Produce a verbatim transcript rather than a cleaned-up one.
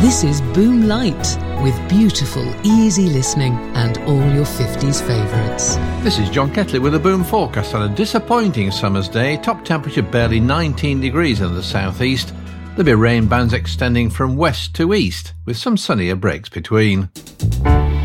This is Boom Light, with beautiful, easy listening and all your fifties favourites. This is John Ketley with a Boom forecast on a disappointing summer's day. Top temperature barely nineteen degrees in the southeast. There'll be rain bands extending from west to east, with some sunnier breaks between.